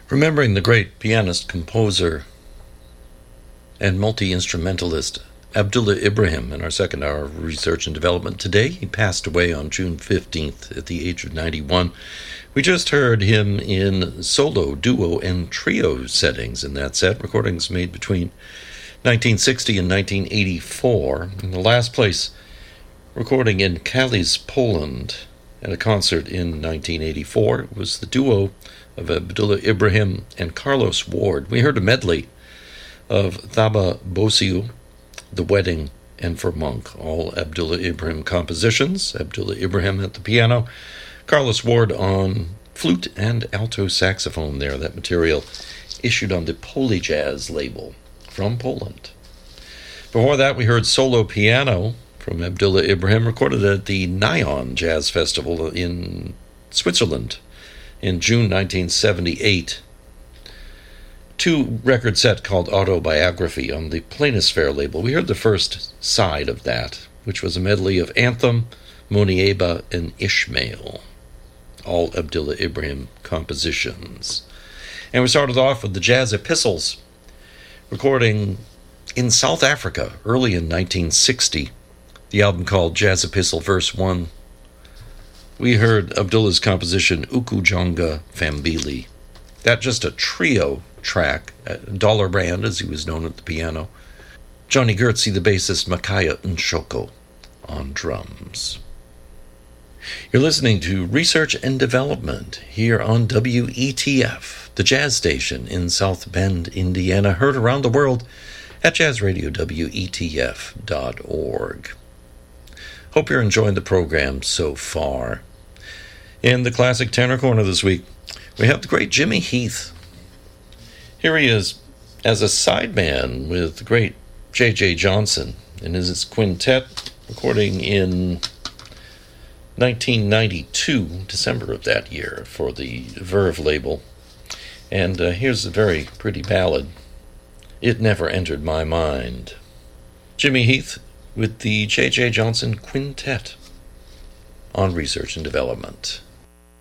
Remembering the great pianist, composer, and multi-instrumentalist Abdullah Ibrahim in our second hour of research and development. Today, he passed away on June 15th at the age of 91. We just heard him in solo, duo, and trio settings in that set, recordings made between 1960 and 1984. In the last place, recording in Kalisz, Poland, at a concert in 1984, was the duo of Abdullah Ibrahim and Carlos Ward. We heard a medley of Thaba Bosiu, The Wedding, and For Monk, all Abdullah Ibrahim compositions. Abdullah Ibrahim at the piano, Carlos Ward on flute and alto saxophone there. That material issued on the Polyjazz label from Poland. Before that, we heard solo piano from Abdullah Ibrahim, recorded at the Nyon Jazz Festival in Switzerland in June 1978. Two record set called Autobiography on the Planisphere label. We heard the first side of that, which was a medley of Anthem, Monieba, and Ishmael, all Abdullah Ibrahim compositions. And we started off with the Jazz Epistles, recording in South Africa early in 1960, the album called Jazz Epistle Verse 1. We heard Abdullah's composition Ukujonga Fambili. That just a trio track, Dollar Brand, as he was known at the piano, Johnny Gertzy, the bassist, Makaya Nshoko on drums. You're listening to Research and Development here on WETF, the jazz station in South Bend, Indiana, heard around the world at jazzradiowetf.org. Hope you're enjoying the program so far. In the Classic Tenor Corner this week, we have the great Jimmy Heath. Here he is as a sideman with the great J.J. Johnson in his quintet, recording in 1992, December of that year, for the Verve label. And here's a very pretty ballad, It Never Entered My Mind. Jimmy Heath with the J.J. Johnson Quintet on Research and Development.